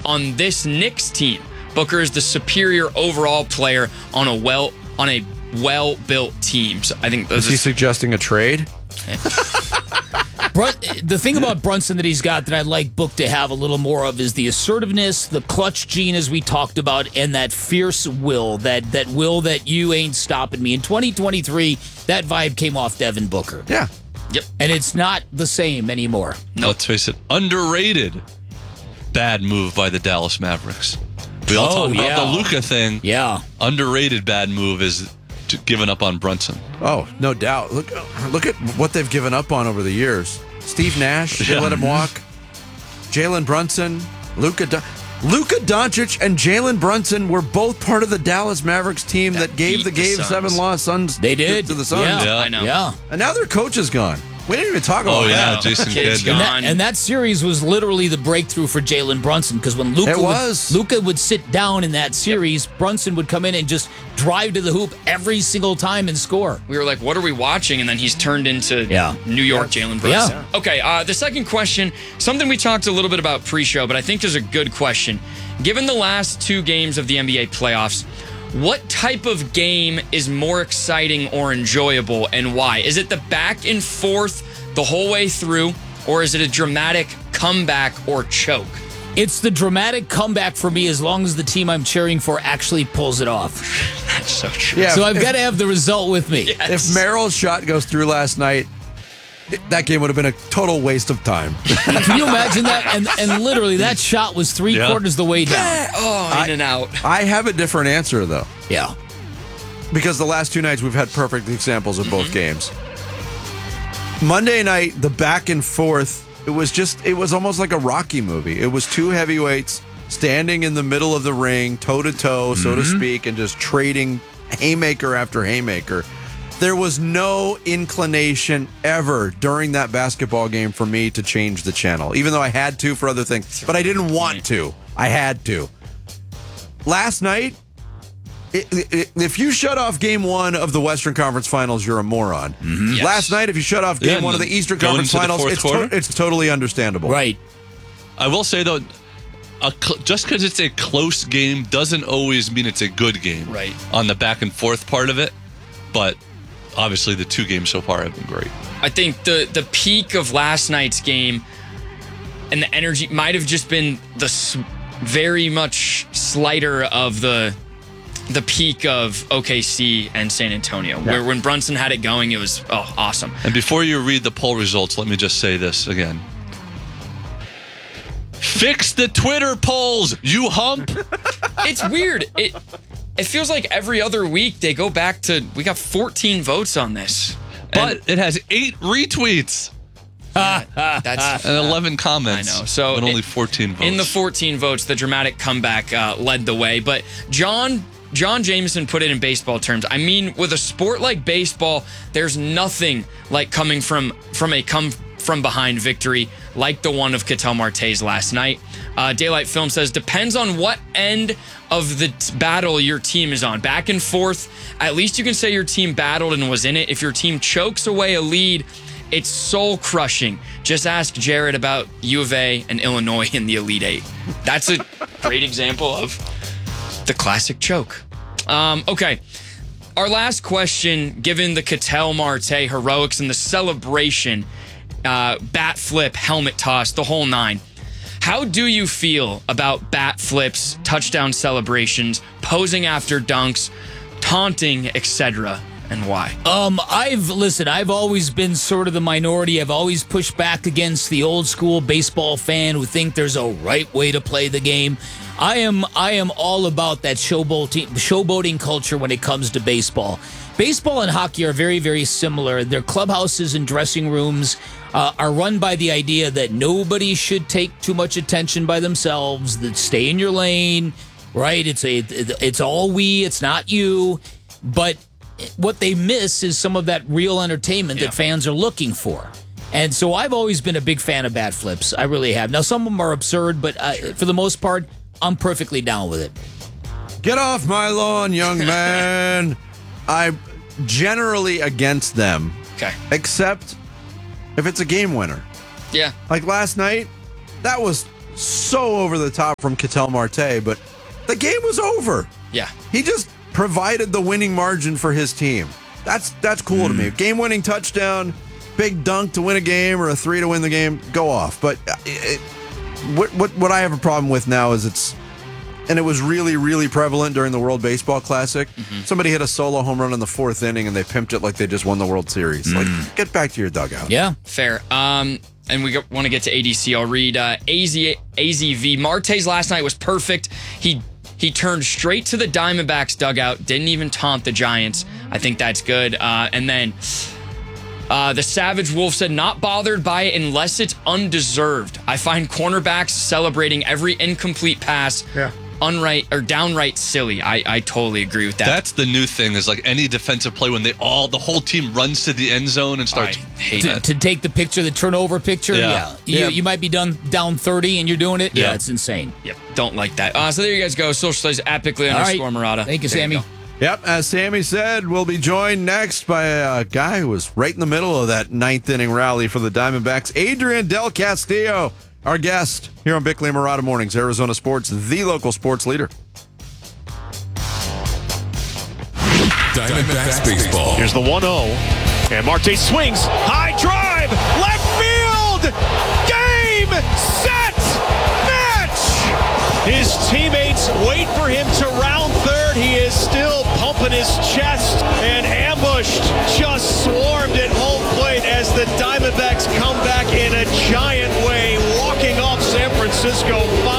on this Knicks team. Booker is the superior overall player on a well-built team. So I think is he suggesting a trade? The thing about Brunson that he's got that I'd like Book to have a little more of is the assertiveness, the clutch gene as we talked about, and that fierce will, that will that you ain't stopping me. In 2023, that vibe came off Devin Booker. Yeah. Yep. And it's not the same anymore. No. Let's face it, underrated bad move by the Dallas Mavericks. We all talk about the Luka thing. Yeah. Underrated bad move is giving up on Brunson. Oh, no doubt. Look at what they've given up on over the years. Steve Nash, they let him walk. Jalen Brunson, Luka Doncic and Jalen Brunson were both part of the Dallas Mavericks team that gave the Game 7 loss Suns. They did. To the Suns. Yeah, I know. Yeah. And now their coach is gone. We didn't even talk about that. Oh, yeah, Jason Kidd's Kidd. gone. And that series was literally the breakthrough for Jalen Brunson, because when Luka would sit down in that series, Brunson would come in and just drive to the hoop every single time and score. We were like, what are we watching? And then he's turned into Yeah. New York Jalen Brunson. Yeah. Okay, the second question, something we talked a little bit about pre-show, but I think is a good question. Given the last 2 games of the NBA playoffs, what type of game is more exciting or enjoyable, and why? Is it the back and forth the whole way through, or is it a dramatic comeback or choke? It's the dramatic comeback for me, as long as the team I'm cheering for actually pulls it off. That's so true. Yeah, So I've got to have the result with me. Yes. If Merrill's shot goes through last night, that game would have been a total waste of time. Can you imagine that? And literally, that shot was 3/4 the way down. Oh, in and out. I have a different answer, though, Yeah. because the last 2 nights we've had perfect examples of both games. Monday night, the back and forth, it was almost like a Rocky movie. It was 2 heavyweights standing in the middle of the ring, toe to toe, so to speak, and just trading haymaker after haymaker. There was no inclination ever during that basketball game for me to change the channel, even though I had to for other things, but I didn't want to. I had to. Last night, if you shut off game 1 of the Western Conference Finals, you're a moron. Yes. Last night, if you shut off game 1 of the Eastern going Conference into the Finals, fourth quarter? it's totally understandable. Right. I will say, though, just because it's a close game doesn't always mean it's a good game. Right. On the back and forth part of it. But obviously, the 2 games so far have been great. I think the peak of last night's game and the energy might have just been the very much slighter of the peak of OKC and San Antonio, where when Brunson had it going, it was awesome. And before you read the poll results, let me just say this again. Fix the Twitter polls, you hump. It's weird. It feels like every other week they go back to, we got 14 votes on this. But it has 8 retweets That's and 11 comments. I know. So but only 14 votes. In the 14 votes, the dramatic comeback led the way. But John Jameson put it in baseball terms. I mean, with a sport like baseball, there's nothing like coming from behind victory like the one of Ketel Marte's last night. Daylight Film says, depends on what end of the battle your team is on. Back and forth, at least you can say your team battled and was in it. If your team chokes away a lead, it's soul-crushing. Just ask Jared about U of A and Illinois in the Elite Eight. That's a great example of the classic choke. Okay. Our last question, given the Ketel Marte heroics and the celebration, bat flip, helmet toss, the whole 9. How do you feel about bat flips, touchdown celebrations, posing after dunks, taunting, etc., and why? I've always been sort of the minority. I've always pushed back against the old school baseball fan who think there's a right way to play the game. I am all about that showboating culture when it comes to baseball. Baseball and hockey are very, very similar. Their clubhouses and dressing rooms are run by the idea that nobody should take too much attention by themselves, that stay in your lane, right? It's all we, it's not you. But what they miss is some of that real entertainment that fans are looking for. And so I've always been a big fan of bat flips. I really have. Now, some of them are absurd, but for the most part, I'm perfectly down with it. Get off my lawn, young man. I'm generally against them. Okay. Except if it's a game winner. Yeah. Like last night, that was so over the top from Ketel Marte, but the game was over. Yeah. He just provided the winning margin for his team. That's cool to me. Game-winning touchdown, big dunk to win a game, or a 3 to win the game, go off. But what I have a problem with now is and it was really, really prevalent during the World Baseball Classic. Somebody hit a solo home run in the 4th inning, and they pimped it like they just won the World Series. Like, get back to your dugout. Yeah. Fair. And we want to get to ADC. I'll read AZV. Marte's last night was perfect. He turned straight to the Diamondbacks dugout, didn't even taunt the Giants. I think that's good. And then the Savage Wolf said, not bothered by it unless it's undeserved. I find cornerbacks celebrating every incomplete pass downright silly. I totally agree with that. That's the new thing, is like any defensive play when the whole team runs to the end zone and starts to take the picture, the turnover picture. Yeah. You might be down 30 and you're doing it. Yeah. It's insane. Yep, don't like that. So there you guys go. Socialize @Bickley_Murata. Right. Thank you, Sammy. Yep, as Sammy said, we'll be joined next by a guy who was right in the middle of that 9th inning rally for the Diamondbacks, Adrian Del Castillo, our guest here on Bickley and Murata Mornings, Arizona Sports, the local sports leader. Diamondbacks baseball. Here's the 1-0, and Marte swings, high drive, left field, game, set, match! His teammates wait for him to round third. He is still pumping his chest, and ambushed, just swarmed at home plate as the Diamondbacks come back in a giant way, walking off San Francisco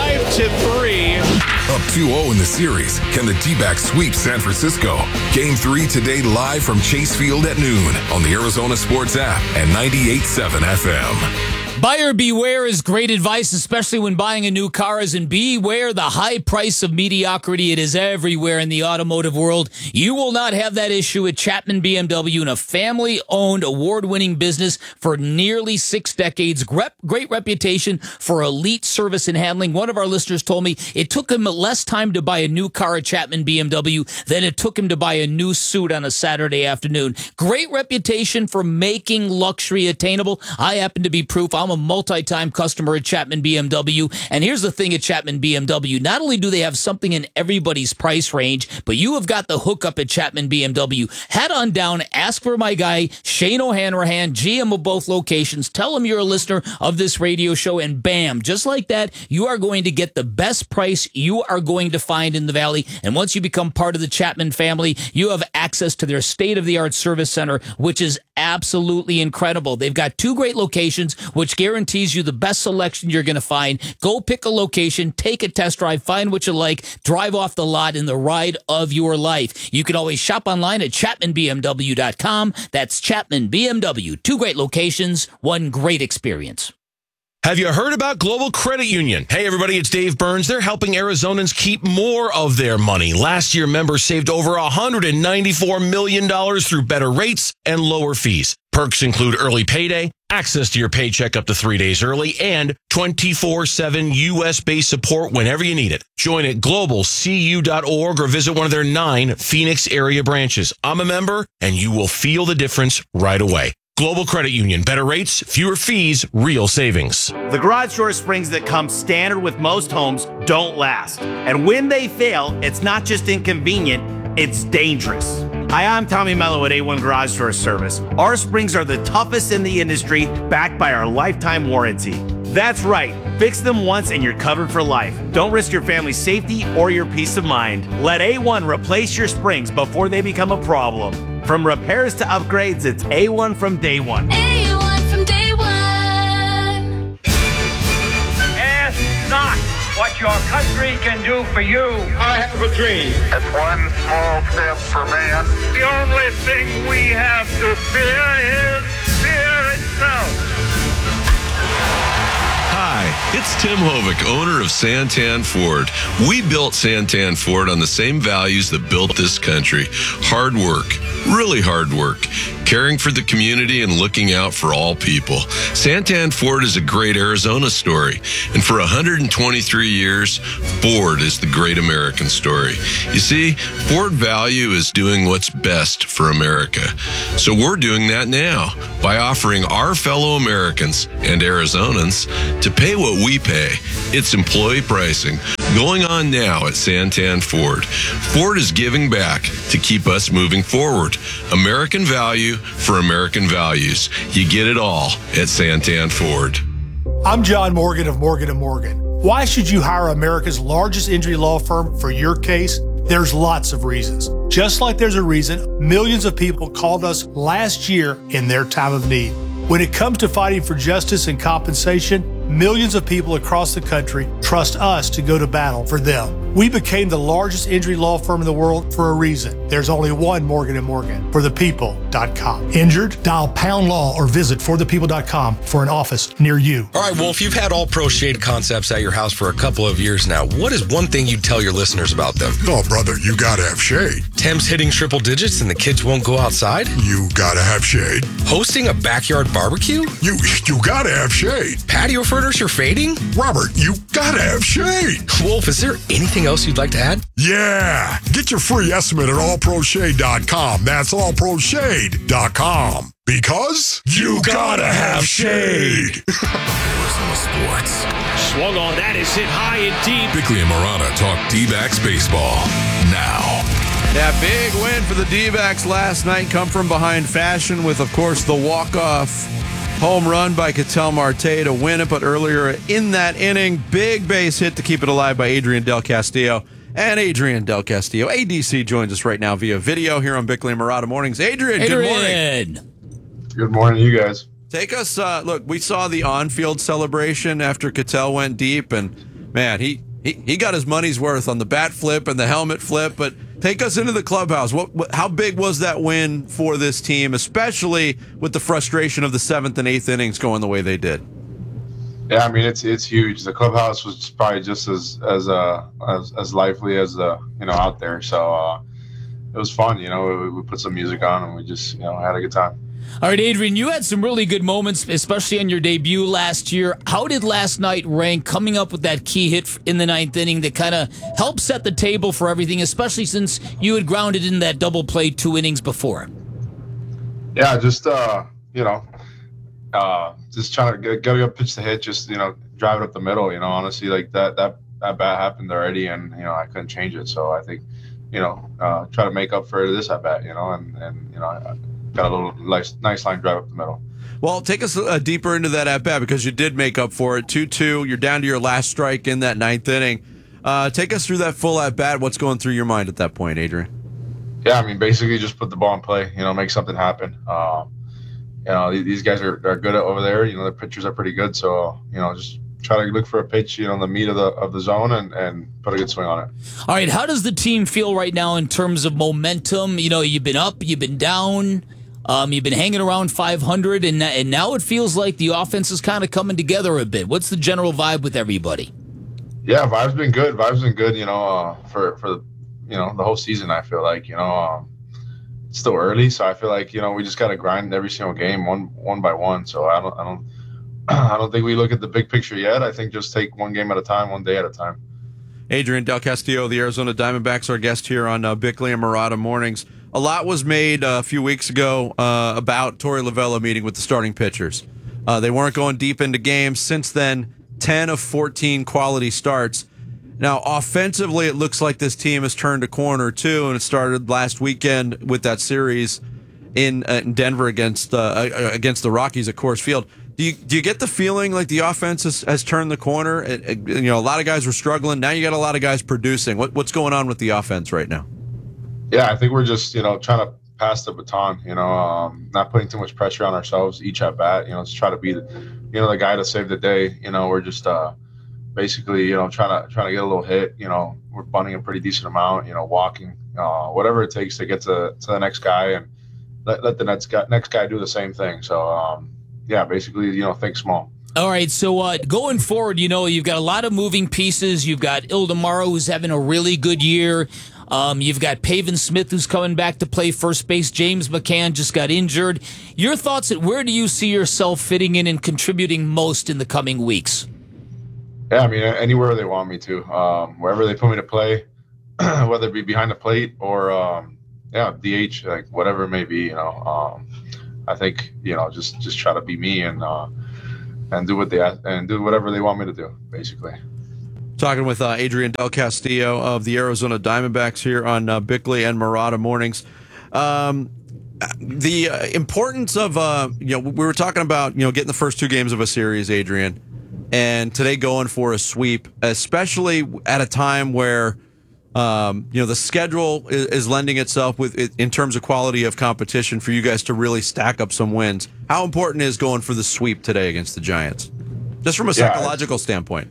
5-3. Up 2-0 in the series. Can the D-backs sweep San Francisco? Game 3 today live from Chase Field at noon on the Arizona Sports app and 98.7 FM. Buyer beware is great advice, especially when buying a new car, and beware the high price of mediocrity. It is everywhere in the automotive world. You will not have that issue at Chapman BMW, in a family-owned, award-winning business for nearly 6 decades. Great reputation for elite service and handling. One of our listeners told me it took him less time to buy a new car at Chapman BMW than it took him to buy a new suit on a Saturday afternoon. Great reputation for making luxury attainable. I happen to be proof. I'm a multi-time customer at Chapman BMW. And here's the thing at Chapman BMW. Not only do they have something in everybody's price range, but you have got the hookup at Chapman BMW. Head on down, ask for my guy, Shane O'Hanrahan, GM of both locations. Tell him you're a listener of this radio show, and bam, just like that, you are going to get the best price you are going to find in the Valley. And once you become part of the Chapman family, you have access to their state-of-the-art service center, which is absolutely incredible. They've got 2 great locations, which guarantees you the best selection you're going to find. Go pick a location, take a test drive, find what you like, drive off the lot in the ride of your life. You can always shop online at ChapmanBMW.com. That's Chapman BMW. 2 great locations, 1 great experience. Have you heard about Global Credit Union? Hey, everybody, it's Dave Burns. They're helping Arizonans keep more of their money. Last year, members saved over $194 million through better rates and lower fees. Perks include early payday, access to your paycheck up to 3 days early, and 24/7 U.S.-based support whenever you need it. Join at globalcu.org or visit one of their 9 Phoenix area branches. I'm a member, and you will feel the difference right away. Global Credit Union. Better rates, fewer fees, real savings. The garage door springs that come standard with most homes don't last. And when they fail, it's not just inconvenient, it's dangerous. Hi, I'm Tommy Mello at A1 Garage Door Service. Our springs are the toughest in the industry, backed by our lifetime warranty. That's right. Fix them once and you're covered for life. Don't risk your family's safety or your peace of mind. Let A1 replace your springs before they become a problem. From repairs to upgrades, it's A1 from day one. A1 from day one. Ask not what your country can do for you. I have a dream. It's one small step for man. The only thing we have to fear is fear itself. Hi, it's Tim Hovick, owner of Santan Ford. We built Santan Ford on the same values that built this country: hard work, Really hard work, caring for the community and looking out for all people. Santan Ford is a great Arizona story, and for 123 years, Ford is the great American story. You see, Ford value is doing what's best for America. So we're doing that now by offering our fellow Americans and Arizonans to pay what we pay. It's employee pricing going on now at Santan Ford. Ford is giving back to keep us moving forward. American value for American values. You get it all at Santan Ford. I'm John Morgan of Morgan & Morgan. Why should you hire America's largest injury law firm for your case? There's lots of reasons. Just like there's a reason millions of people called us last year in their time of need. When it comes to fighting for justice and compensation, millions of people across the country trust us to go to battle for them. We became the largest injury law firm in the world for a reason. There's only one Morgan & Morgan, forthepeople.com. Injured? Dial pound law or visit forthepeople.com for an office near you. All right, Wolf, you've had All Pro Shade concepts at your house for a couple of years now. What is one thing you'd tell your listeners about them? Oh, brother, you gotta have shade. Temps hitting triple digits and the kids won't go outside? You gotta have shade. Hosting a backyard barbecue? You gotta have shade. Patio furniture fading? Robert, you gotta have shade. Wolf, is there anything else you'd like to add? Yeah. Get your free estimate at allproshade.com. That's allproshade.com. Because you gotta have shade. Arizona Sports. Swung on that is hit high and deep. Bickley and Marana talk D-backs baseball now. That big win for the D-backs last night come from behind fashion with, of course, the walk-off home run by Ketel Marte to win it, but earlier in that inning, big base hit to keep it alive by Adrian Del Castillo. And Adrian Del Castillo, ADC, joins us right now via video here on Bickley and Murata Mornings. Adrian, good morning. Good morning, you guys. Take us, look, we saw the on-field celebration after Ketel went deep, and man, he got his money's worth on the bat flip and the helmet flip, but take us into the clubhouse. How big was that win for this team, especially with the frustration of the 7th and 8th innings going the way they did? Yeah, I mean it's huge. The clubhouse was probably just as lively as out there. So it was fun. We put some music on and we just had a good time. All right, Adrian, you had some really good moments, especially on your debut last year. How did last night rank coming up with that key hit in the 9th inning that kind of helped set the table for everything, especially since you had grounded in that double play 2 innings before? Yeah, just, just trying to get a pitch to hit, just, drive it up the middle, honestly, like that bat happened already and, I couldn't change it. So I think, try to make up for this at bat, and got a little nice line drive up the middle. Well, take us deeper into that at-bat because you did make up for it. 2-2, you're down to your last strike in that 9th inning. Take us through that full at-bat. What's going through your mind at that point, Adrian? Yeah, I mean, basically just put the ball in play, make something happen. These guys are good over there. The pitchers are pretty good. So, just try to look for a pitch, in the meat of the zone and put a good swing on it. All right, how does the team feel right now in terms of momentum? You've been up, you've been down. You've been hanging around 500, and now it feels like the offense is kind of coming together a bit. What's the general vibe with everybody? Yeah, vibe's been good. For the whole season. I feel like it's still early, so I feel like we just got to grind every single game one by one. So I don't think we look at the big picture yet. I think just take one game at a time, one day at a time. Adrian Del Castillo, the Arizona Diamondbacks, our guest here on Bickley and Murata Mornings. A lot was made a few weeks ago about Torey Lovullo meeting with the starting pitchers. They weren't going deep into games. Since then, 10 of 14 quality starts. Now, offensively, it looks like this team has turned a corner, too, and it started last weekend with that series in Denver against the Rockies at Coors Field. Do you get the feeling like the offense has turned the corner? A lot of guys were struggling. Now you got a lot of guys producing. What's going on with the offense right now? Yeah, I think we're just, trying to pass the baton, not putting too much pressure on ourselves each at bat, just try to be the guy to save the day. We're just basically, trying to get a little hit, we're bunting a pretty decent amount, walking, whatever it takes to get to the next guy and let the next guy do the same thing. So, yeah, basically, think small. All right, so going forward, you've got a lot of moving pieces. You've got Ildemaro, who's having a really good year. You've got Pavin Smith, who's coming back to play first base. James McCann just got injured. Your thoughts at where do you see yourself fitting in and contributing most in the coming weeks? Yeah, I mean, anywhere they want me to, wherever they put me to play, whether it be behind the plate or, DH, like whatever it may be, you know. I think, you know, just try to be me and do what do whatever they want me to do, basically. Talking with Adrian Del Castillo of the Arizona Diamondbacks here on Bickley and Murata Mornings. The importance of, we were talking about, getting the first 2 games of a series, Adrian, and today going for a sweep, especially at a time where, the schedule is lending itself in terms of quality of competition for you guys to really stack up some wins. How important is going for the sweep today against the Giants? Just from a psychological standpoint.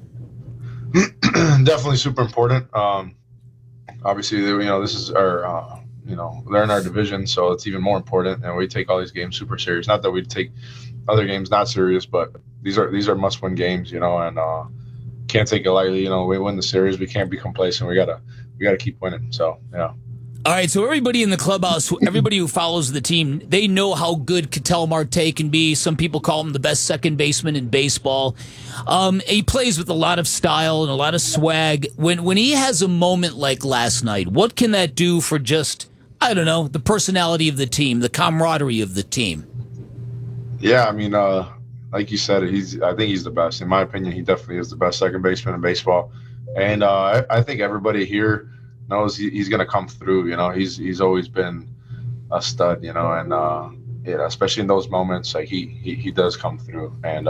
Definitely super important. Obviously, this is our, they're in our division, so it's even more important. And we take all these games super serious. Not that we take other games not serious, but these are must-win games, and can't take it lightly. We win the series, we can't be complacent. We gotta keep winning. So yeah. All right, so everybody in the clubhouse, everybody who follows the team, they know how good Ketel Marte can be. Some people call him the best second baseman in baseball. He plays with a lot of style and a lot of swag. When he has a moment like last night, what can that do for just, I don't know, the personality of the team, the camaraderie of the team? Yeah, I mean, like you said, I think he's the best. In my opinion, he definitely is the best second baseman in baseball. And I think everybody here knows he's going to come through. He's always been a stud, and especially in those moments, like he does come through. And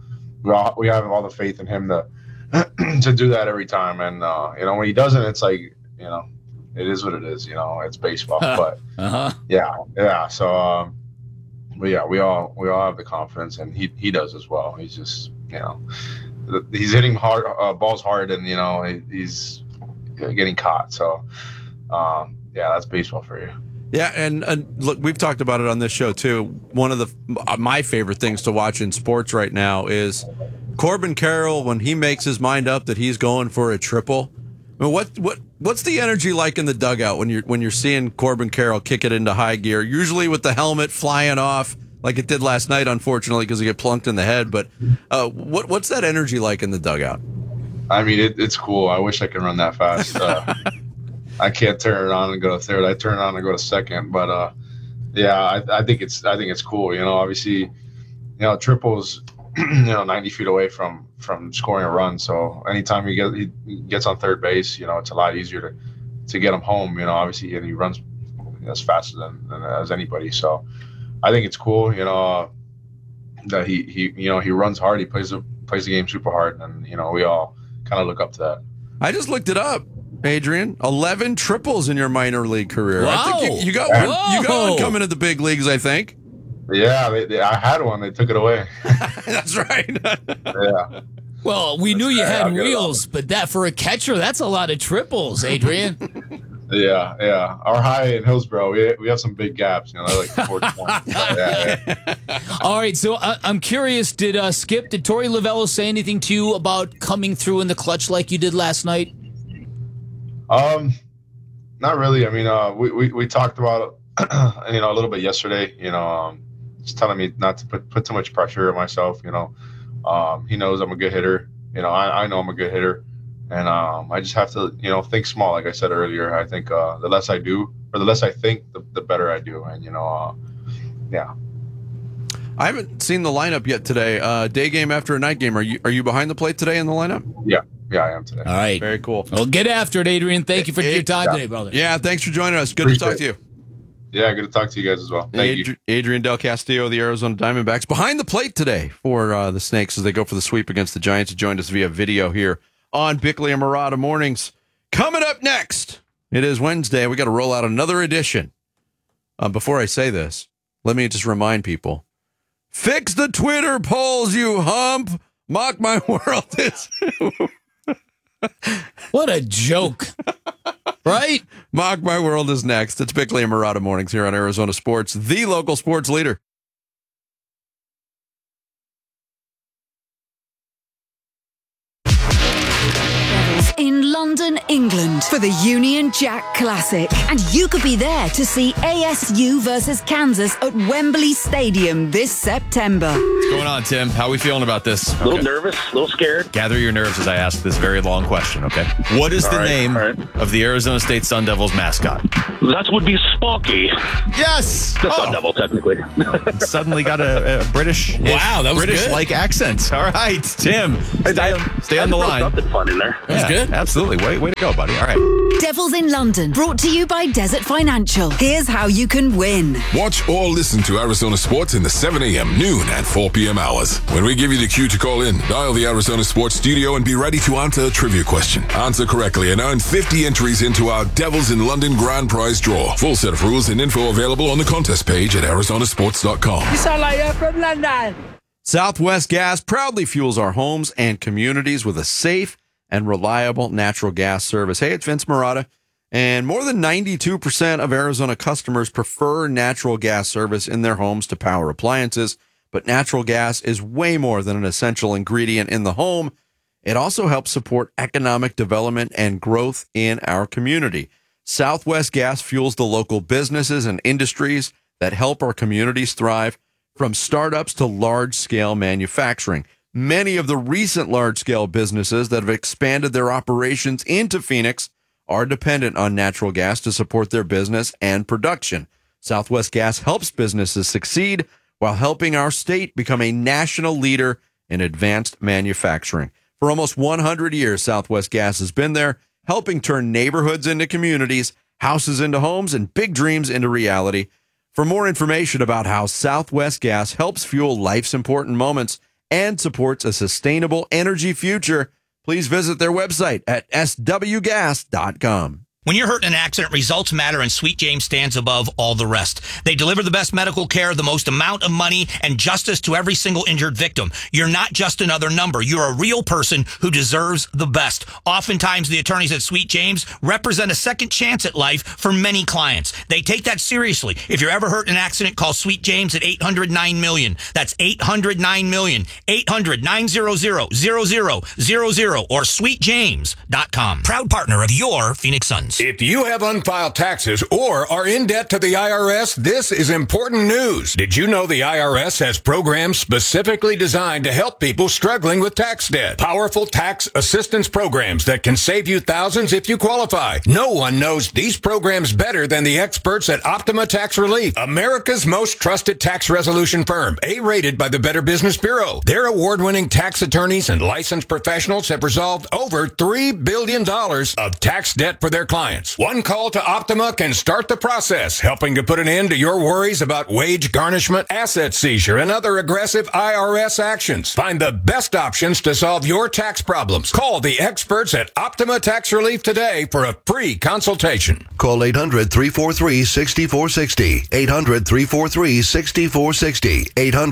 we have all the faith in him to do that every time. And when he doesn't, it's like, it is what it is. It's baseball. But yeah. So but we all have the confidence, and he does as well. He's just he's hitting hard balls hard, and he's getting caught. So that's baseball for you. Yeah, and look, we've talked about it on this show too. One of my favorite things to watch in sports right now is Corbin Carroll when he makes his mind up that he's going for a triple. I mean, what's the energy like in the dugout when you're seeing Corbin Carroll kick it into high gear, usually with the helmet flying off like it did last night, unfortunately, because he get plunked in the head. But what's that energy like in the dugout? I mean, it's cool. I wish I could run that fast. I can't turn it on and go to third. I turn it on and go to second. But I think it's cool. Obviously, triples, 90 feet away from scoring a run. So anytime he gets on third base, it's a lot easier to get him home. Obviously, and he runs as fast as anybody. So I think it's cool. That he runs hard. He plays the game super hard, and we all kind of look up to that. I just looked it up, Adrian. 11 triples in your minor league career. Wow. I think you got one. You got one coming to the big leagues, I think. Yeah, I had one. They took it away. That's right. Yeah. Well, we knew you had wheels, but that for a catcher, that's a lot of triples, Adrian. Yeah. Our high in Hillsborough, we have some big gaps. They're like 420. Yeah. All right, so I'm curious, did Torey Lovello say anything to you about coming through in the clutch like you did last night? Not really. I mean, we talked about it, a little bit yesterday. Just telling me not to put too much pressure on myself. He knows I'm a good hitter. I know I'm a good hitter. And I just have to, think small. Like I said earlier, I think the less I do, or the less I think, the better I do. And, yeah. I haven't seen the lineup yet today. Day game after a night game. Are you behind the plate today in the lineup? Yeah, I am today. All right. Very cool. Well, get after it, Adrian. Thank you for your time today, brother. Yeah, thanks for joining us. Good to talk to you. Yeah, good to talk to you guys as well. Thank you. Adrian Del Castillo of the Arizona Diamondbacks behind the plate today for the Snakes as they go for the sweep against the Giants. He joined us via video here on Bickley and Murata Mornings. Coming up next, it is Wednesday. We got to roll out another edition. Before I say this, let me just remind people, fix the Twitter polls, you hump. Mock My World is... What a joke. Right? Mock My World is next. It's Bickley and Murata Mornings here on Arizona Sports, the local sports leader. In in London, England for the Union Jack Classic. And you could be there to see ASU versus Kansas at Wembley Stadium this September. What's going on, Tim? How are we feeling about this? A little nervous, a little scared. Gather your nerves as I ask this very long question, okay? What is the name of the Arizona State Sun Devils mascot? That would be Sparky. Yes! The Sun Devil, technically. Suddenly got a British, wow, that was British-like accent. All right, Tim, stay on the line. Something fun in there. That was good. Absolutely. Way to go, buddy. All right. Devils in London, brought to you by Desert Financial. Here's how you can win. Watch or listen to Arizona Sports in the 7 a.m., noon, and 4 p.m. hours. When we give you the cue to call in, dial the Arizona Sports studio and be ready to answer a trivia question. Answer correctly and earn 50 entries into our Devils in London grand prize draw. Full set of rules and info available on the contest page at arizonasports.com. You sound like you're from London. Southwest Gas proudly fuels our homes and communities with a safe and reliable natural gas service. Hey, it's Vince Marotta, and more than 92% of Arizona customers prefer natural gas service in their homes to power appliances, but natural gas is way more than an essential ingredient in the home. It also helps support economic development and growth in our community. Southwest Gas fuels the local businesses and industries that help our communities thrive, from startups to large-scale manufacturing. Many of the recent large-scale businesses that have expanded their operations into Phoenix are dependent on natural gas to support their business and production. Southwest Gas helps businesses succeed while helping our state become a national leader in advanced manufacturing. For almost 100 years, Southwest Gas has been there, helping turn neighborhoods into communities, houses into homes, and big dreams into reality. For more information about how Southwest Gas helps fuel life's important moments and supports a sustainable energy future, please visit their website at swgas.com. When you're hurt in an accident, results matter, and Sweet James stands above all the rest. They deliver the best medical care, the most amount of money, and justice to every single injured victim. You're not just another number. You're a real person who deserves the best. Oftentimes, the attorneys at Sweet James represent a second chance at life for many clients. They take that seriously. If you're ever hurt in an accident, call Sweet James at 800-9-MILLION. That's 800-9-MILLION. 800-900-0000 or sweetjames.com. Proud partner of your Phoenix Suns. If you have unfiled taxes or are in debt to the IRS, this is important news. Did you know the IRS has programs specifically designed to help people struggling with tax debt? Powerful tax assistance programs that can save you thousands if you qualify. No one knows these programs better than the experts at Optima Tax Relief, America's most trusted tax resolution firm, A-rated by the Better Business Bureau. Their award-winning tax attorneys and licensed professionals have resolved over $3 billion of tax debt for their clients. One call to Optima can start the process, helping to put an end to your worries about wage garnishment, asset seizure, and other aggressive IRS actions. Find the best options to solve your tax problems. Call the experts at Optima Tax Relief today for a free consultation. Call 800-343-6460. 800-343-6460.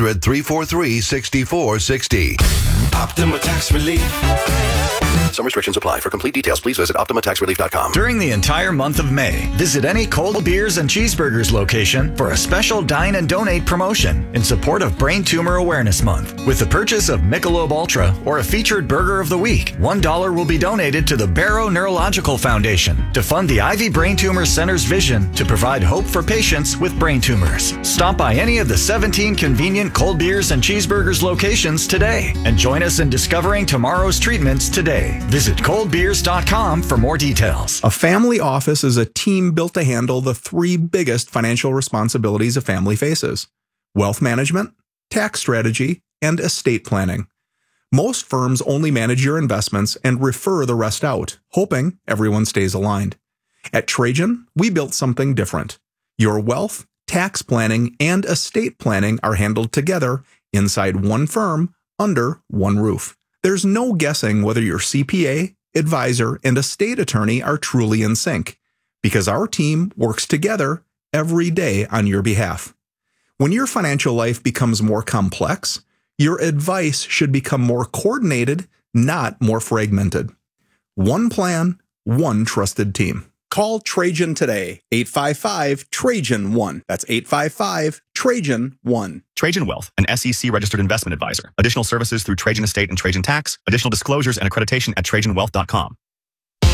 800-343-6460. Optima Tax Relief. Some restrictions apply. For complete details, please visit OptimaTaxRelief.com. During the entire month of May, visit any Cold Beers and Cheeseburgers location for a special Dine and Donate promotion in support of Brain Tumor Awareness Month. With the purchase of Michelob Ultra or a featured Burger of the Week, $1 will be donated to the Barrow Neurological Foundation to fund the Ivy Brain Tumor Center's vision to provide hope for patients with brain tumors. Stop by any of the 17 convenient Cold Beers and Cheeseburgers locations today and join us in discovering tomorrow's treatments today. Visit coldbeers.com for more details. A family office is a team built to handle the three biggest financial responsibilities a family faces: wealth management, tax strategy, and estate planning. Most firms only manage your investments and refer the rest out, hoping everyone stays aligned. At Trajan, we built something different. Your wealth, tax planning, and estate planning are handled together inside one firm under one roof. There's no guessing whether your CPA, advisor, and estate attorney are truly in sync, because our team works together every day on your behalf. When your financial life becomes more complex, your advice should become more coordinated, not more fragmented. One plan, one trusted team. Call Trajan today, 855-TRAJAN-1. That's 855-TRAJAN-1. Trajan Wealth, an SEC-registered investment advisor. Additional services through Trajan Estate and Trajan Tax. Additional disclosures and accreditation at TrajanWealth.com.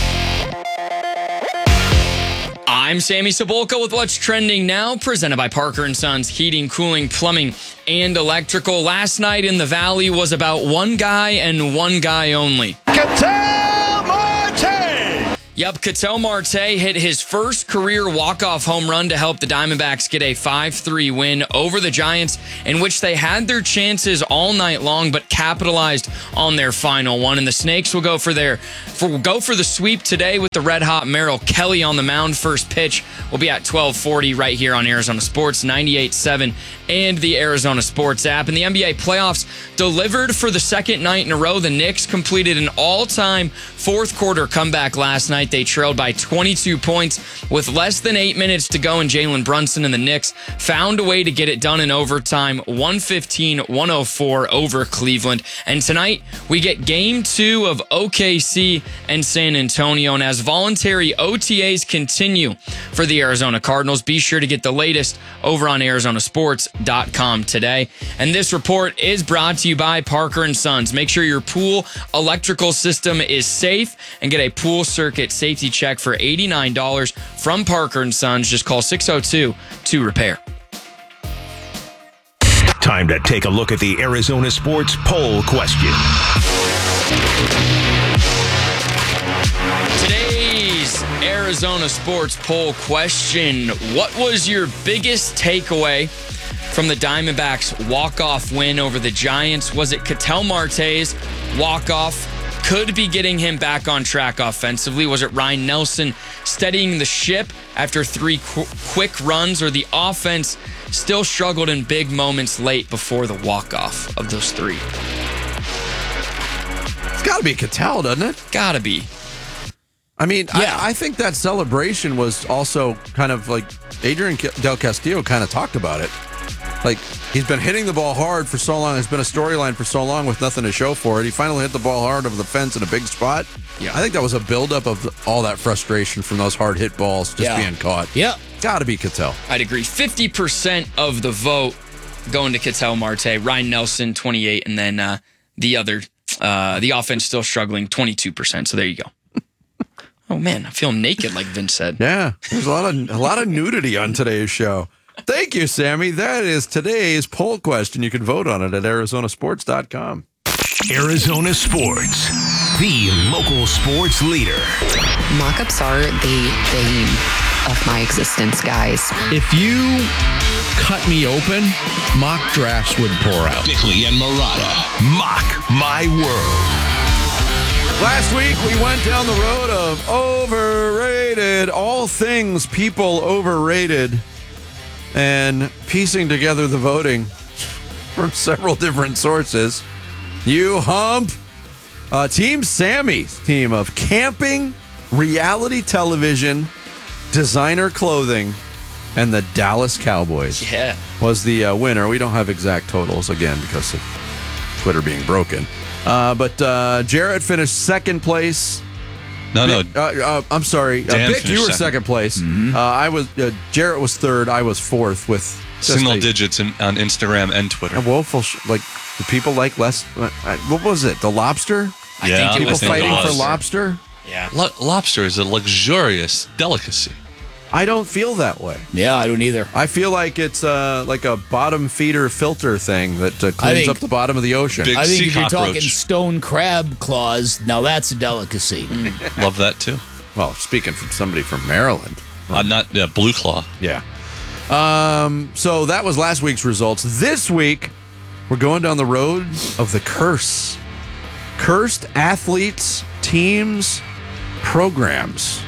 I'm Sammy Cebulka with What's Trending Now, presented by Parker & Sons Heating, Cooling, Plumbing, and Electrical. Last night in the Valley was about one guy and one guy only. Ketel Marte! Yep, Ketel Marte hit his first career walk-off home run to help the Diamondbacks get a 5-3 win over the Giants, in which they had their chances all night long but capitalized on their final one. And the Snakes will go for the sweep today with the red-hot Merrill Kelly on the mound. First pitch will be at 12:40 right here on Arizona Sports 98.7 and the Arizona Sports app. And the NBA playoffs delivered for the second night in a row. The Knicks completed an all-time fourth-quarter comeback last night. They trailed by 22 points with less than 8 minutes to go, and Jalen Brunson and the Knicks found a way to get it done in overtime, 115-104 over Cleveland. And tonight, we get Game 2 of OKC and San Antonio. And as voluntary OTAs continue for the Arizona Cardinals, be sure to get the latest over on ArizonaSports.com today. And this report is brought to you by Parker & Sons. Make sure your pool electrical system is safe and get a pool circuit safety check for $89 from Parker & Sons. Just call 602-2REPAIR. Time to take a look at the Arizona Sports poll question. Today's Arizona Sports poll question: what was your biggest takeaway from the Diamondbacks' walk-off win over the Giants? Was it Ketel Marte's walk-off could be getting him back on track offensively? Was it Ryan Nelson steadying the ship after three quick runs, or the offense still struggled in big moments late before the walk-off of those three? It's got to be Ketel, doesn't it? Got to be. I mean, Yeah. I think that celebration was also kind of like Adrian Del Castillo kind of talked about it. Like, he's been hitting the ball hard for so long. It's been a storyline for so long with nothing to show for it. He finally hit the ball hard over the fence in a big spot. Yeah. I think that was a buildup of all that frustration from those hard hit balls just being caught. Yeah. Got to be Ketel. I'd agree. 50% of the vote going to Ketel Marte. Ryan Nelson, 28%, and then the offense still struggling, 22%. So there you go. Oh, man, I feel naked, like Vince said. Yeah, there's a lot of nudity on today's show. Thank you, Sammy. That is today's poll question. You can vote on it at ArizonaSports.com. Arizona Sports, the local sports leader. Mock-ups are the bane of my existence, guys. If you cut me open, mock drafts would pour out. Bickley and Murata, Mock My World. Last week, we went down the road of overrated, all things people overrated, and piecing together the voting from several different sources. You hump Team Sammy's team of camping, reality television, designer clothing, and the Dallas Cowboys was the winner. We don't have exact totals, again, because of Twitter being broken. But Jarrett finished second place. No. I'm sorry. Vic, you were second place. Mm-hmm. Jarrett was third. I was fourth with single digits on Instagram and Twitter. A woeful, do people like less? What was it? The lobster? I think people fighting for lobster. Yeah, lobster is a luxurious delicacy. I don't feel that way. Yeah, I don't either. I feel like it's like a bottom feeder filter thing that cleans up the bottom of the ocean. I think if you're talking stone crab claws, now that's a delicacy. Love that too. Well, speaking from somebody from Maryland. Not Blue Claw. Yeah. So that was last week's results. This week, we're going down the road of the curse. Cursed athletes, teams, programs.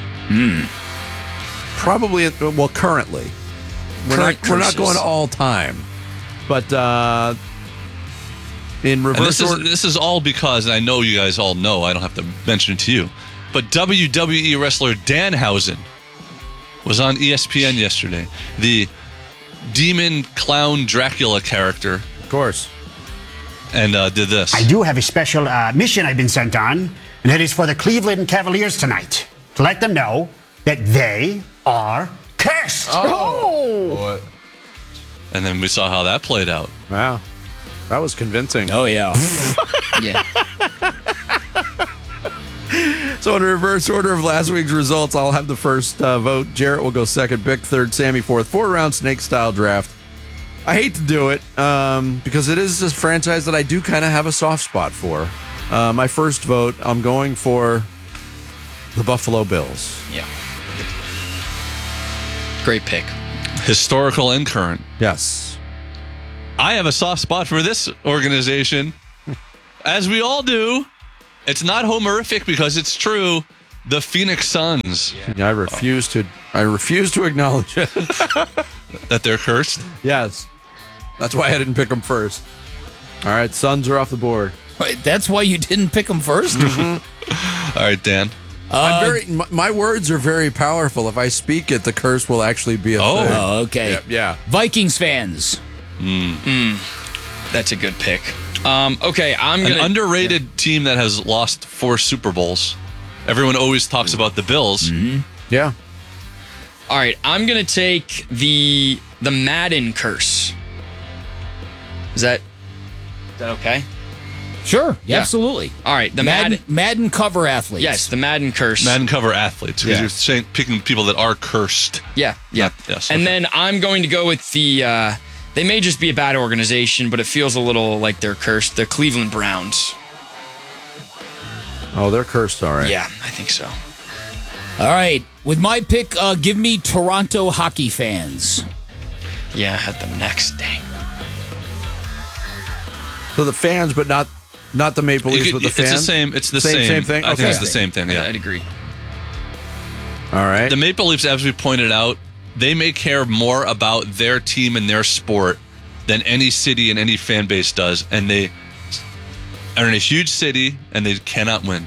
Probably, well, currently. We're not going all time. But in reverse order. This is all because, and I know you guys all know, I don't have to mention it to you, but WWE wrestler Danhausen was on ESPN yesterday. The demon clown Dracula character. Of course. And did this. I do have a special mission I've been sent on, and that is for the Cleveland Cavaliers tonight, to let them know that they are cursed. Oh. And then we saw how that played out. Wow. That was convincing. Oh, yeah. Yeah. So in reverse order of last week's results, I'll have the first vote. Jarrett will go second, Bick third, Sammy fourth. 4-round snake-style draft. I hate to do it because it is a franchise that I do kind of have a soft spot for. My first vote, I'm going for the Buffalo Bills. Yeah. Great pick. Historical and current. Yes. I have a soft spot for this organization, as we all do. It's not homerific because it's true. The Phoenix Suns. Yeah, I refuse to acknowledge it. That they're cursed? Yes. That's why I didn't pick them first. All right, Suns are off the board. Wait, that's why you didn't pick them first? Mm-hmm. All right, Dan. My words are very powerful. If I speak it, the curse will actually be a thing. Oh, okay. Yeah. Vikings fans. That's a good pick. Okay, I'm going to... An underrated team that has lost 4 Super Bowls. Everyone always talks about the Bills. Mm-hmm. Yeah. All right, I'm going to take the Madden curse. Is that okay? Sure, Yeah. Absolutely. All right, the Madden cover athletes. Yes, the Madden curse. Madden cover athletes. Because Yeah. you're saying, picking people that are cursed. Yeah. Yes. And okay. then I'm going to go with the, they may just be a bad organization, but it feels a little like they're cursed. The Cleveland Browns. Oh, they're cursed, all right. Yeah, I think so. All right. With my pick, give me Toronto hockey fans. Yeah, I had them next. Dang. So the fans, but not the Maple Leafs with the fans? It's the same thing? I Okay. think it's the same thing, yeah. I'd agree. All right. The Maple Leafs, as we pointed out, they may care more about their team and their sport than any city and any fan base does. And they are in a huge city, and they cannot win.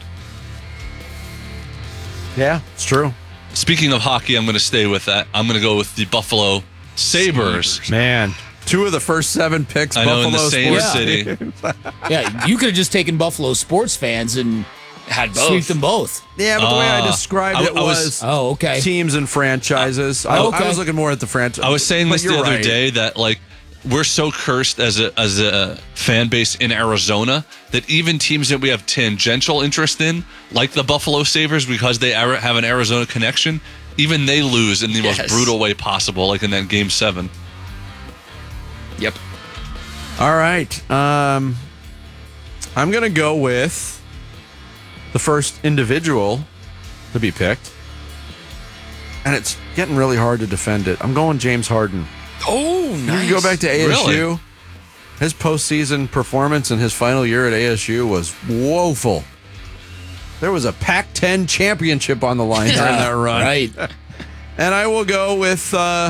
Yeah, it's true. Speaking of hockey, I'm going to stay with that. I'm going to go with the Buffalo Sabres. Man, 2 of the first 7 picks, I know, in the Buffalo same sports. city. Yeah, you could have just taken Buffalo sports fans and had both. sweep them both. Yeah, but the way I described it was okay. teams and franchises. I was looking more at the franchise. I was saying but this the you're other right. day that, like, we're so cursed as a fan base in Arizona that even teams that we have tangential interest in, like the Buffalo Sabres, because they have an Arizona connection, even they lose in the most brutal way possible, like in that Game 7. Yep. All right. I'm going to go with the first individual to be picked. And it's getting really hard to defend it. I'm going James Harden. Oh, nice. You go back to ASU. Really? His postseason performance in his final year at ASU was woeful. There was a Pac-10 championship on the line during that run. Right. And I will go with,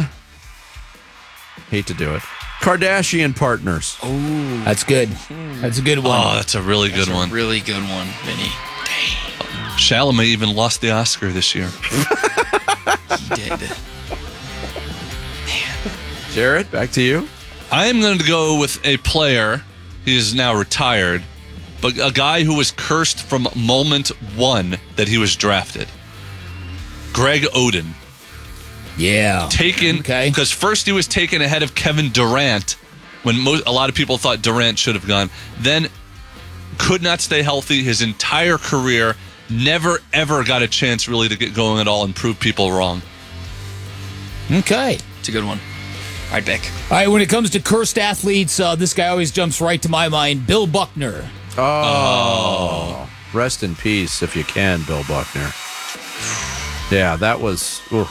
hate to do it, Kardashian Partners. Oh, That's good. That's a good one. Oh, that's a really good one. Really good one, Vinny. Chalamet even lost the Oscar this year. He did. Jarrett, back to you. I am going to go with a player. He is now retired, but a guy who was cursed from moment 1 that he was drafted. Greg Oden. Yeah. Taken, Okay. because first he was taken ahead of Kevin Durant when a lot of people thought Durant should have gone. Then could not stay healthy his entire career. Never, ever got a chance really to get going at all and prove people wrong. Okay. It's a good one. All right, Beck. All right, when it comes to cursed athletes, this guy always jumps right to my mind. Bill Buckner. Oh. Rest in peace, if you can, Bill Buckner. Yeah, that was... Ooh.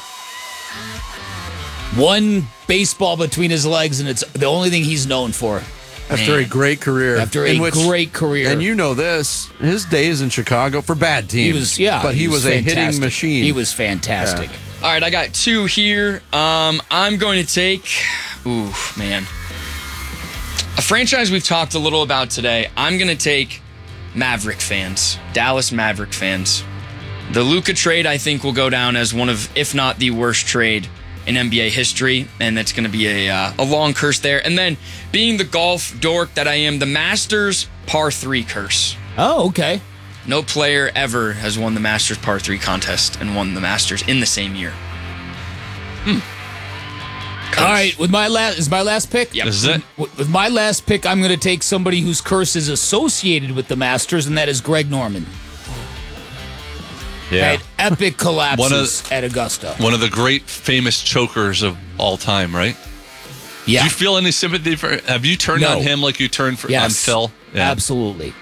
One baseball between his legs, and it's the only thing he's known for. After a great career. After a great career. And you know this, his days in Chicago for bad teams. But he was a hitting fantastic. machine. He was fantastic. Yeah. All right, I got 2 here. I'm going to take, a franchise we've talked a little about today. I'm going to take Maverick fans, Dallas Maverick fans. The Luka trade, I think, will go down as one of, if not the worst trade in NBA history, and that's going to be a long curse there. And then, being the golf dork that I am, the Masters par 3 curse. Oh, okay. No player ever has won the Masters par 3 contest and won the Masters in the same year. All right, with my last pick? Yep. This is it. With my last pick, I'm going to take somebody whose curse is associated with the Masters, and that is Greg Norman. Right? Epic collapses at Augusta. One of the great famous chokers of all time, right? Yeah. Do you feel any sympathy for? Have you turned on him like you turned on Phil? Yeah. Absolutely.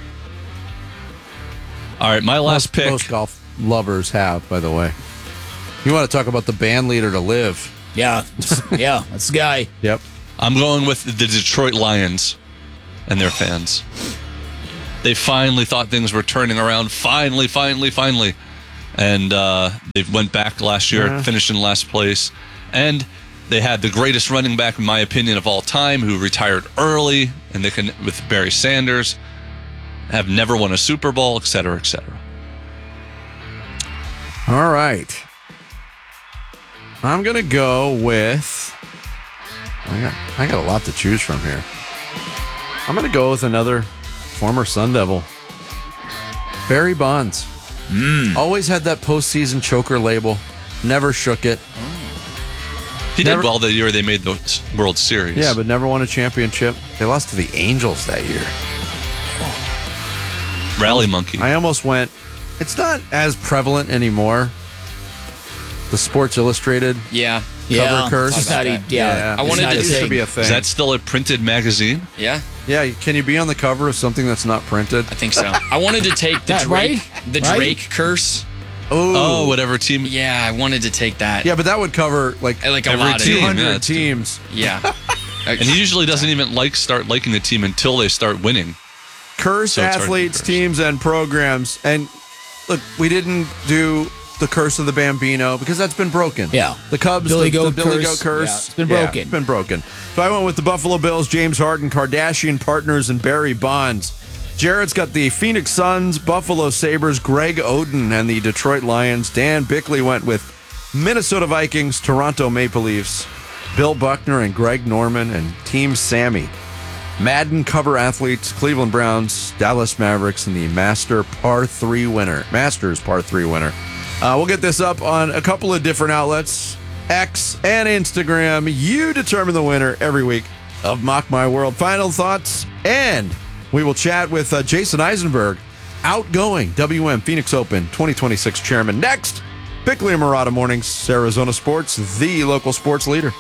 All right, my last pick. Most golf lovers have, by the way. You want to talk about the band leader to live? Yeah, yeah, that's the guy. Yep. I'm going with the Detroit Lions and their fans. They finally thought things were turning around. Finally. And they went back last year, finished in last place. And they had the greatest running back, in my opinion, of all time, who retired early, and they can, with Barry Sanders, have never won a Super Bowl, et cetera, et cetera. All right. I'm going to go with... I got a lot to choose from here. I'm going to go with another former Sun Devil. Barry Bonds. Always had that postseason choker label. Never shook it. He did well the year they made the World Series. Yeah, but never won a championship. They lost to the Angels that year. Rally monkey. I almost went... It's not as prevalent anymore. The Sports Illustrated cover curse. I wanted it used to be a thing. Is that still a printed magazine? Yeah. Yeah, can you be on the cover of something that's not printed? I think so. I wanted to take the Drake curse. Oh, whatever team. Yeah, I wanted to take that. Yeah, but that would cover like a every lot of team, 200 teams. Yeah. And he usually doesn't even start liking the team until they start winning. Curse athletes, teams, and programs. And look, we didn't do the curse of the Bambino because that's been broken. Yeah. The Cubs, Billy the Goat Billy curse. Goat curse. Yeah, it's been broken. It's been broken. So I went with the Buffalo Bills, James Harden, Kardashian Partners, and Barry Bonds. Jared's got the Phoenix Suns, Buffalo Sabres, Greg Oden, and the Detroit Lions. Dan Bickley went with Minnesota Vikings, Toronto Maple Leafs, Bill Buckner and Greg Norman, and Team Sammy. Madden cover athletes, Cleveland Browns, Dallas Mavericks, and the Masters Par 3 winner. We'll get this up on a couple of different outlets, X and Instagram. You determine the winner every week of Mock My World. Final thoughts, and we will chat with Jason Eisenberg, outgoing WM Phoenix Open 2026 chairman. Next, Bickley and Murata Mornings, Arizona Sports, the local sports leader.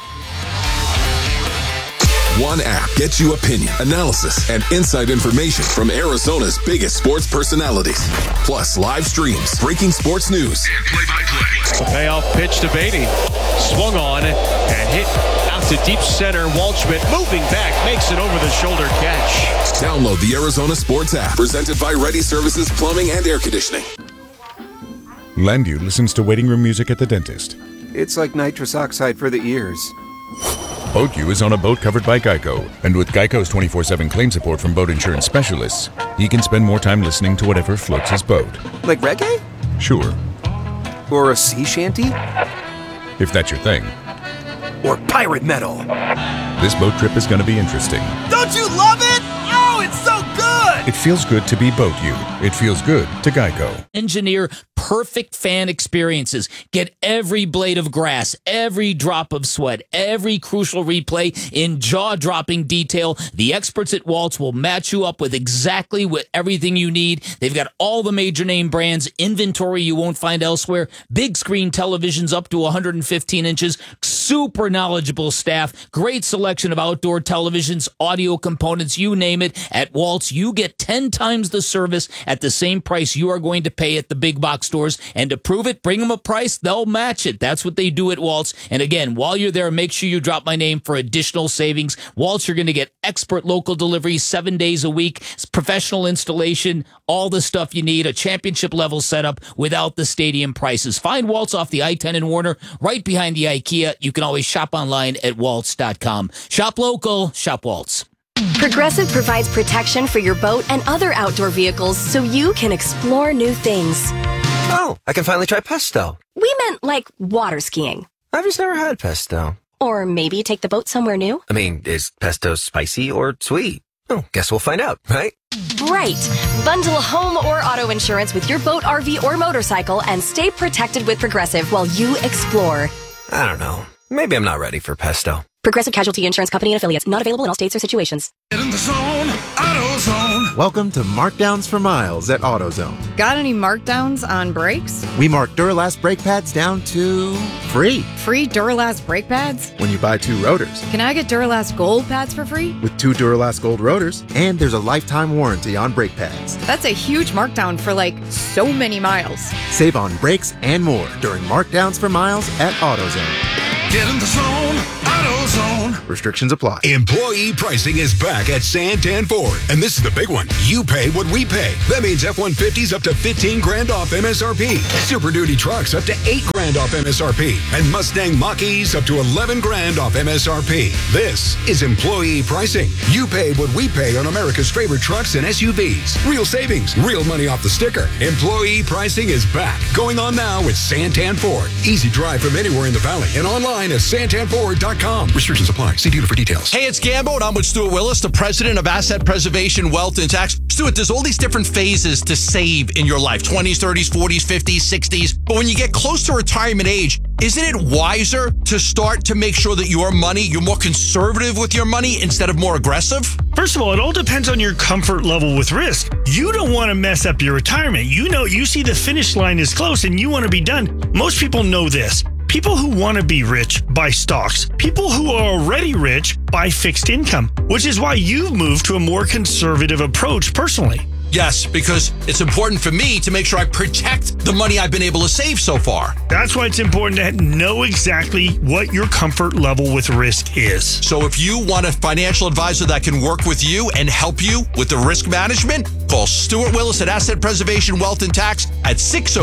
One app gets you opinion, analysis, and inside information from Arizona's biggest sports personalities. Plus live streams, breaking sports news, and play-by-play. Payoff pitch to Beatty. Swung on and hit out to deep center. Waldschmidt moving back, makes it over the shoulder catch. Download the Arizona Sports app, presented by Ready Services Plumbing and Air Conditioning. Landu listens to waiting room music at the dentist. It's like nitrous oxide for the ears. BoatU is on a boat covered by Geico, and with Geico's 24/7 claim support from boat insurance specialists, he can spend more time listening to whatever floats his boat. Like reggae? Sure. Or a sea shanty? If that's your thing. Or pirate metal? This boat trip is going to be interesting. Don't you love it? Oh, it's so good! It feels good to be BoatU. It feels good to Geico. Engineer perfect fan experiences. Get every blade of grass, every drop of sweat, every crucial replay in jaw-dropping detail. The experts at Waltz will match you up with exactly everything you need. They've got all the major name brands, inventory you won't find elsewhere, big screen televisions up to 115 inches, super knowledgeable staff, great selection of outdoor televisions, audio components, you name it. At Waltz, you get 10 times the service at the same price you are going to pay at the big box stores. And to prove it, bring them a price, they'll match it. That's what they do at Waltz. And again, while you're there, make sure you drop my name for additional savings. Waltz, you're going to get expert local delivery 7 days a week, professional installation, all the stuff you need, a championship level setup without the stadium prices. Find Waltz off the I-10 in Warner, right behind the IKEA. You can always shop online at waltz.com. Shop local, shop Waltz. Progressive provides protection for your boat and other outdoor vehicles so you can explore new things. Oh, I can finally try pesto. We meant like water skiing. I've just never had pesto. Or maybe take the boat somewhere new. I mean, is pesto spicy or sweet? Oh, guess we'll find out, right? Right. Bundle home or auto insurance with your boat, RV, or motorcycle and stay protected with Progressive while you explore. I don't know. Maybe I'm not ready for pesto. Progressive Casualty Insurance Company and Affiliates. Not available in all states or situations. Get in the zone, AutoZone. Welcome to Markdowns for Miles at AutoZone. Got any markdowns on brakes? We mark Duralast brake pads down to free. Free Duralast brake pads? When you buy 2 rotors. Can I get Duralast Gold pads for free? With 2 Duralast Gold rotors, and there's a lifetime warranty on brake pads. That's a huge markdown for so many miles. Save on brakes and more during Markdowns for Miles at AutoZone. Get in the zone, AutoZone. Restrictions apply. Employee pricing is back at Santan Ford. And this is the big one. You pay what we pay. That means F-150s up to 15 grand off MSRP. Super Duty trucks up to 8 grand off MSRP. And Mustang Mach-E's up to 11 grand off MSRP. This is employee pricing. You pay what we pay on America's favorite trucks and SUVs. Real savings, real money off the sticker. Employee pricing is back. Going on now with Santan Ford. Easy drive from anywhere in the valley and online at santanford.com. Restrictions apply. See dealer for details. Hey, it's Gambo, and I'm with Stuart Willis, the president of Asset Preservation, Wealth, and Tax. Stuart, there's all these different phases to save in your life, 20s, 30s, 40s, 50s, 60s. But when you get close to retirement age, isn't it wiser to start to make sure that you're more conservative with your money instead of more aggressive? First of all, it all depends on your comfort level with risk. You don't want to mess up your retirement. You see the finish line is close and you want to be done. Most people know this. People who want to be rich buy stocks. People who are already rich buy fixed income, which is why you've moved to a more conservative approach personally. Yes, because it's important for me to make sure I protect the money I've been able to save so far. That's why it's important to know exactly what your comfort level with risk is. So if you want a financial advisor that can work with you and help you with the risk management, call Stuart Willis at Asset Preservation, Wealth, and Tax at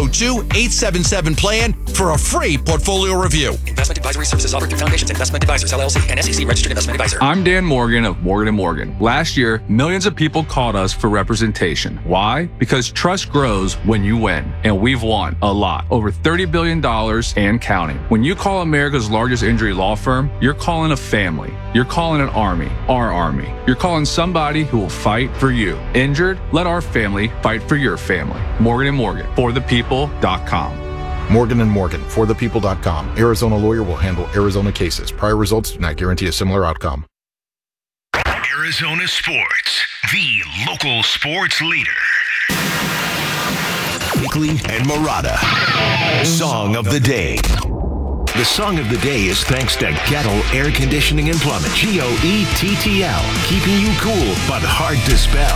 602-877-PLAN for a free portfolio review. Investment advisory services offered through Foundations Investment Advisors, LLC, and SEC Registered Investment Advisor. I'm Dan Morgan of Morgan & Morgan. Last year, millions of people called us for representation. Why? Because trust grows when you win, and we've won a lot. Over $30 billion and counting. When you call America's largest injury law firm, you're calling a family. You're calling an army, our army. You're calling somebody who will fight for you. Injured? Let our family fight for your family. Morgan & Morgan, forthepeople.com. Morgan & Morgan, forthepeople.com. Arizona lawyer will handle Arizona cases. Prior results do not guarantee a similar outcome. Arizona Sports, the local sports leader. Weekly and Murata. Song of the Day. The song of the day is thanks to Gettle Air Conditioning and Plumbing. GOETTL, keeping you cool but hard to spell.